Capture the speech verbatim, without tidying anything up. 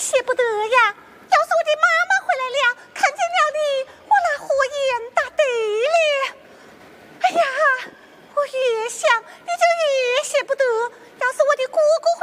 舍不得呀！要是我的妈妈回来了，看见了你，我那火焰打得了。哎呀，我越想你就越舍不得。要是我的姑姑